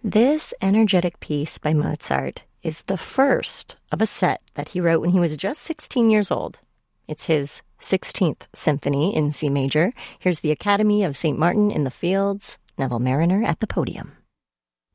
This energetic piece by Mozart is the first of a set that he wrote when he was just 16 years old. It's his 16th symphony in C major. Here's the Academy of St. Martin in the Fields, Neville Marriner at the podium.